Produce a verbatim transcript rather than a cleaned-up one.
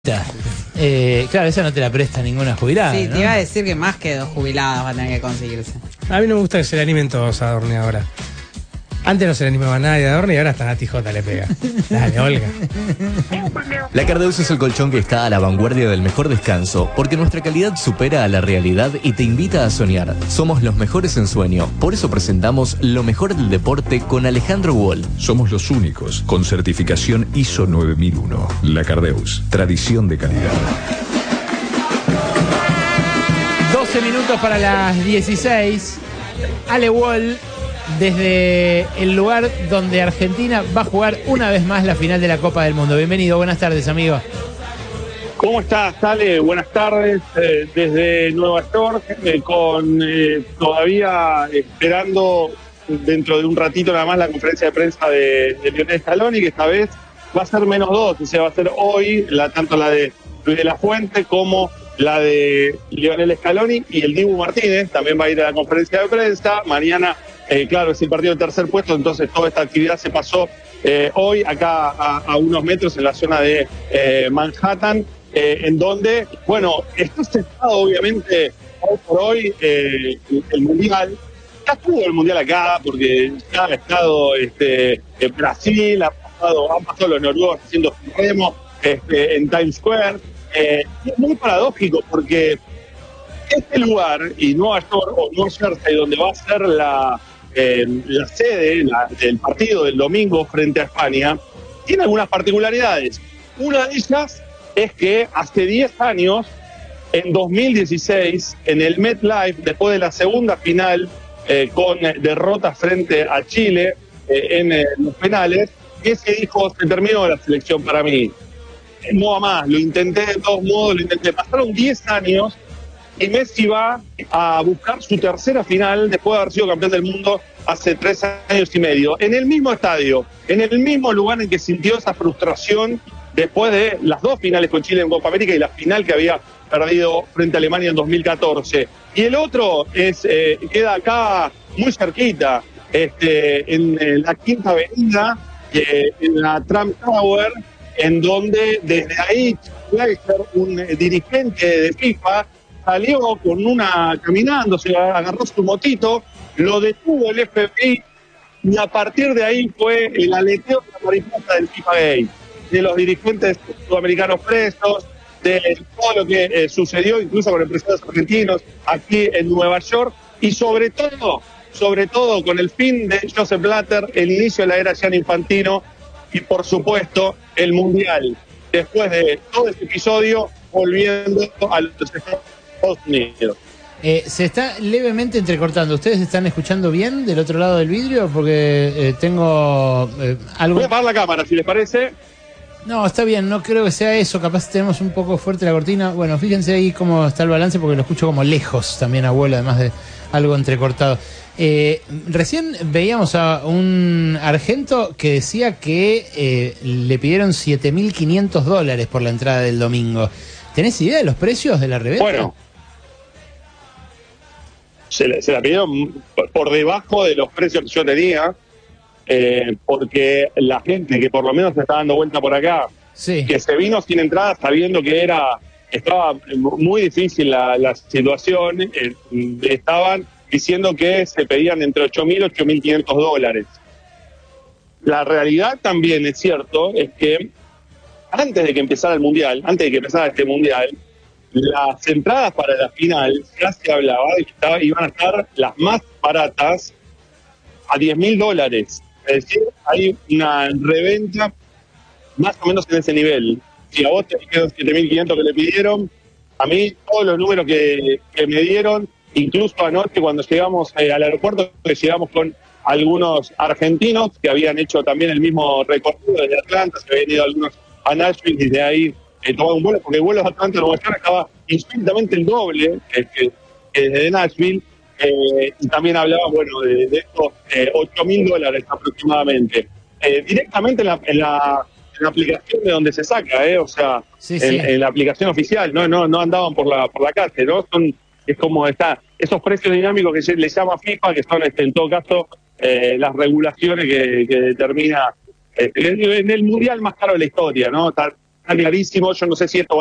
Eh, claro, esa no te la presta ninguna jubilada. Sí, ¿no? te iba a decir que más que dos jubiladas va a tener que conseguirse. A mí no me gusta que se le animen todos a Dorni ahora. Antes no se le animaba a nadie a Dorni y ahora hasta Nati J le pega. Dale, Olga. La Cardeus es el colchón que está a la vanguardia del mejor descanso, porque nuestra calidad supera a la realidad y te invita a soñar. Somos los mejores en sueño, por eso presentamos lo mejor del deporte con Alejandro Wall. Somos los únicos con certificación I S O nueve mil uno. La Cardeus, tradición de calidad. doce minutos para las dieciséis. Ale Wall, desde el lugar donde Argentina va a jugar una vez más la final de la Copa del Mundo. Bienvenido, buenas tardes, amigo. ¿Cómo estás, Ale? Buenas tardes, eh, desde Nueva York, eh, con eh, todavía esperando dentro de un ratito nada más la conferencia de prensa de, de Lionel Scaloni, que esta vez va a ser menos dos, o sea, va a ser hoy la, tanto la de Luis de la Fuente como la de Lionel Scaloni, y el Dibu Martínez también va a ir a la conferencia de prensa. Mañana, eh, claro, es el partido del tercer puesto, entonces toda esta actividad se pasó eh, hoy acá a, a unos metros en la zona de eh, Manhattan, eh, en donde, bueno, está centrado obviamente hoy por hoy eh, el, el Mundial. Ya estuvo el Mundial acá, porque ya ha estado este, en Brasil, ha pasado, han pasado los noruegos haciendo remo este, en Times Square. Eh, es muy paradójico porque este lugar, y Nueva York o Nueva Jersey, donde va a ser la, eh, la sede la, del partido del domingo frente a España, tiene algunas particularidades. Una de ellas es que hace diez años, en dos mil dieciséis, en el MetLife, después de la segunda final eh, con derrotas frente a Chile eh, en eh, los penales, Messi dijo: se terminó la selección para mí. No va más, lo intenté de todos modos, lo intenté. Pasaron diez años y Messi va a buscar su tercera final después de haber sido campeón del mundo hace tres años y medio. En el mismo estadio, en el mismo lugar en que sintió esa frustración después de las dos finales con Chile en Copa América y la final que había perdido frente a Alemania en dos mil catorce. Y el otro es eh, queda acá muy cerquita, este, en, en la Quinta Avenida, eh, en la Trump Tower, en donde desde ahí un dirigente de FIFA salió con una, caminando, se agarró su motito, lo detuvo el F B I, y a partir de ahí fue el aleteo de la mariposa del FIFA Gate, de los dirigentes sudamericanos presos, de todo lo que eh, sucedió incluso con empresarios argentinos aquí en Nueva York, y sobre todo, sobre todo con el fin de Joseph Blatter, el inicio de la era Gianni Infantino, y por supuesto el Mundial, después de todo este episodio, volviendo a los Estados Unidos. Eh, se está levemente entrecortando. ¿Ustedes están escuchando bien del otro lado del vidrio? Porque eh, tengo eh, algo... Voy a apagar la cámara, si les parece. No, está bien, no creo que sea eso. Capaz tenemos un poco fuerte la cortina. Bueno, fíjense ahí cómo está el balance, porque lo escucho como lejos también, abuelo, además de algo entrecortado. Eh, recién veíamos a un argento que decía que eh, le pidieron siete mil quinientos dólares por la entrada del domingo. ¿Tenés idea de los precios de la reventa? Bueno, se, le, se la pidieron por debajo de los precios que yo tenía, eh, porque la gente que por lo menos se está dando vuelta por acá, sí, que se vino sin entrada sabiendo que era estaba muy difícil la, la situación, eh, estaban diciendo que se pedían entre ocho mil y ocho mil quinientos dólares. La realidad también es cierto, es que antes de que empezara el Mundial, antes de que empezara este Mundial, las entradas para la final ya se hablaba de que estaba, iban a estar las más baratas a diez mil dólares. Es decir, hay una reventa más o menos en ese nivel. Si a vos te dijeron siete mil quinientos que le pidieron, a mí todos los números que, que me dieron, incluso anoche cuando llegamos eh, al aeropuerto, que llegamos con algunos argentinos que habían hecho también el mismo recorrido desde Atlanta, se habían ido algunos a Nashville y de ahí eh, tomaron un vuelo, porque el vuelo de Atlanta a Nueva York estaba infinitamente el doble eh, que, que desde Nashville, eh, y también hablaba, bueno, de, de estos eh, ocho mil dólares aproximadamente. Eh, directamente en la, en, la, en la aplicación de donde se saca, eh, o sea, sí, en, sí. en la aplicación oficial, no, no, no andaban por la, por la calle, ¿no? Son... Es como está esos precios dinámicos que se le llama FIFA, que son este, en todo caso eh, las regulaciones que, que determina eh, en el mundial más caro de la historia, ¿no? Está, está clarísimo. Yo no sé si esto va